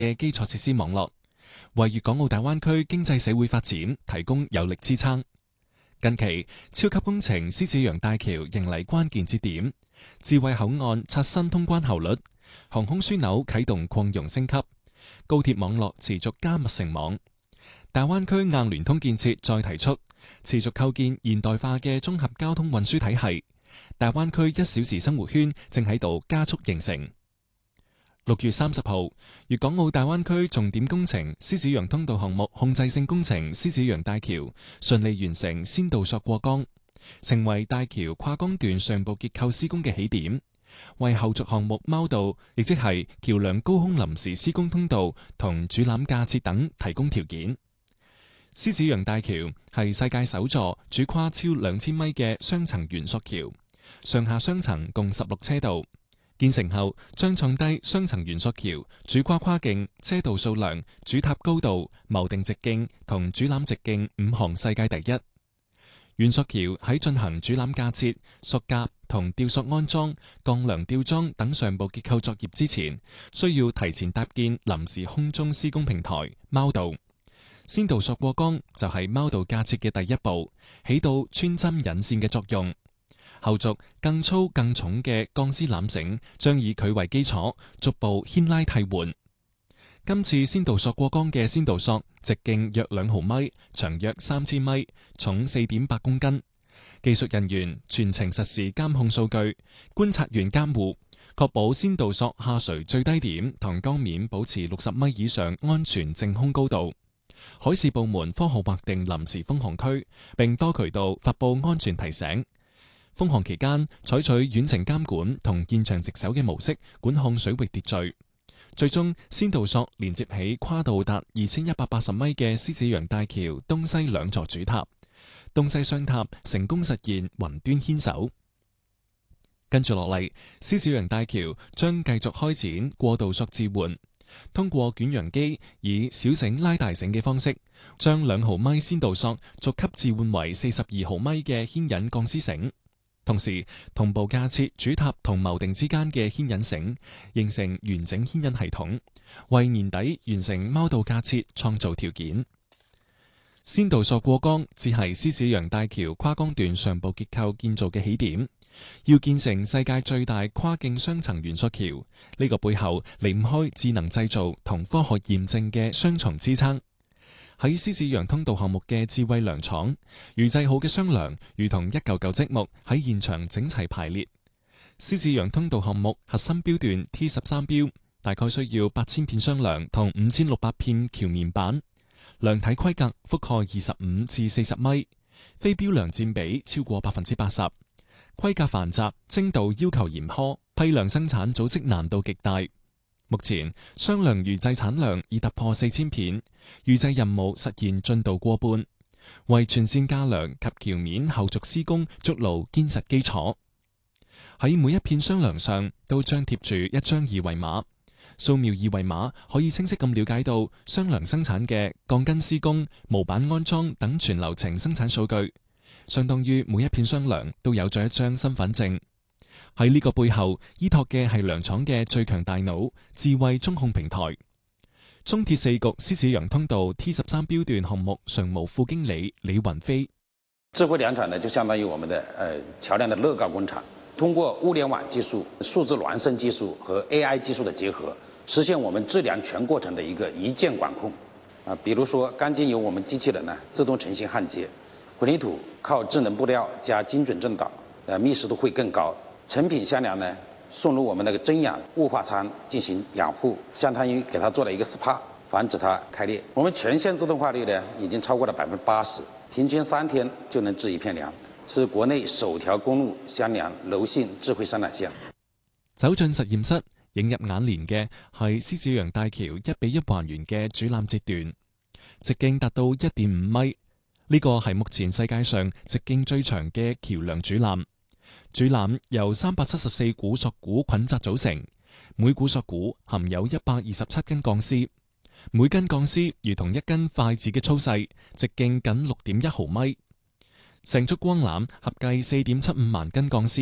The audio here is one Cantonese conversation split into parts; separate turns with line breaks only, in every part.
嘅基礎設施網絡，為粵港澳大灣區經濟社會發展提供有力支撐。近期，超級工程獅子洋大橋迎嚟關鍵節點，智慧口岸刷新通關效率，航空樞紐啟動擴容升級，高鐵網絡持續加密成網，大灣區硬聯通建設再提速，持續構建現代化嘅綜合交通運輸體系。大灣區1小時生活圈正喺度加速形成。6月30號，粵港澳大灣區重點工程獅子洋通道項目控制性工程獅子洋大橋順利完成先導索過江，成為大橋跨江段上部結構施工嘅起點，為後續項目貓道，亦即係橋梁高空臨時施工通道同主纜架設等提供條件。獅子洋大橋係世界首座主跨超2000米嘅雙層懸索橋，上下雙層共16車道。建成後將創低雙層懸索橋主跨跨徑、車道數量、主塔高度、錨定直徑同主纜直徑5項世界第一。懸索橋喺進行主纜架設、索夾同吊索安裝、鋼梁吊裝等上部結構作業之前，需要提前搭建臨時空中施工平台貓道。先導索過江就係貓道架設嘅第一步，起到穿針引線嘅作用。後續更粗更重嘅鋼絲纜繩將以佢為基礎，逐步牽拉替換。今次先導索過江嘅先導索直徑約2毫米，長約3千米，重4.8公斤。技術人員全程實時監控數據，觀察員監護，確保先導索下垂最低點同江面保持60米以上安全淨空高度。海事部門科學劃定臨時風航區，並多渠道發布安全提醒。風航期間，採取遠程監管同現場值守嘅模式管控水域秩序。最終，先導索連接起跨度達2180米嘅獅子洋大橋東西兩座主塔，東西雙塔成功實現雲端牽手。跟住落嚟，獅子洋大橋將繼續開展過渡索置換，通過捲揚機以小繩拉大繩嘅方式，將2毫米先導索逐級置換為42毫米嘅牽引鋼絲繩。同時，同步架設主塔同錨定之間嘅牽引繩，形成完整牽引系統，為年底完成貓道架設創造條件。先導索過江只係獅子洋大橋跨江段上部結構建造嘅起點，要建成世界最大跨境雙層懸索橋，呢個背後離唔開智能製造同科學驗證嘅雙重支撐。喺獅子洋通道項目嘅智慧糧廠，預製好嘅雙梁如同一嚿嚿積木喺現場整齊排列。獅子洋通道項目核心標段 T13 標大概需要8000片雙梁同5600片橋面板，梁體規格覆蓋25至40米，非標梁佔比超過80%，規格繁雜，精度要求嚴苛，批量生產組織難度極大。目前雙梁預製產量已突破4000片，預製任務實現進度過半，為全線架梁及橋面後續施工築牢堅實基礎。喺每一片雙梁上都張貼住一張二維碼，掃描二維碼可以清晰咁了解到雙梁生產嘅鋼筋施工、模板安裝等全流程生產數據，相當於每一片雙梁都有咗一張身份證。喺呢個背後依託嘅係糧廠嘅最強大腦智慧中控平台。中鐵四局獅子洋通道 T13 標段項目常務副經理李雲飛：
智慧糧廠呢，就相當於我們的橋樑的樂高工廠，通過物聯網技術、數字孿生技術和 AI 技術的結合，實現我們質量全過程的一個一鍵管控。比如說鋼筋由我們機器人呢自動成型焊接，混凝土靠智能布料加精準正導，密實度會更高。成品箱樑呢，送入我們那個增氧霧化艙進行養護，相當於給它做了一個 SPA， 防止它開裂。我們全線自動化率呢，已經超過了80%，平均3天就能製一片樑，是國內首條公路箱樑柔性智慧生產線。
走進實驗室，映入眼簾嘅係獅子洋大橋1:1還原嘅主纜截段，直徑達到1.5米，呢個係目前世界上直徑最長嘅橋樑主纜。主纜由374股索股捆紮組成，每股索股含有127根鋼絲，每根鋼絲如同一根筷子嘅粗細，直徑僅6.1毫米。成束光纜合計4.75萬根鋼絲，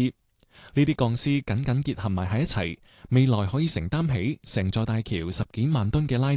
呢啲鋼絲緊緊結合埋喺一齊，未來可以承擔起成座大橋10幾萬噸嘅拉